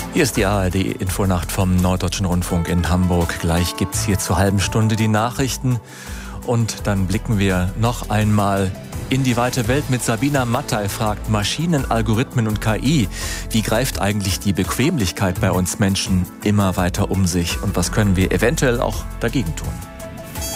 Hier ist die ARD-Infonacht vom Norddeutschen Rundfunk in Hamburg. Gleich gibt's hier zur halben Stunde die Nachrichten. Und dann blicken wir noch einmal in die weite Welt mit Sabina Mattei, fragt Maschinen, Algorithmen und KI. Wie greift eigentlich die Bequemlichkeit bei uns Menschen immer weiter um sich? Und was können wir eventuell auch dagegen tun?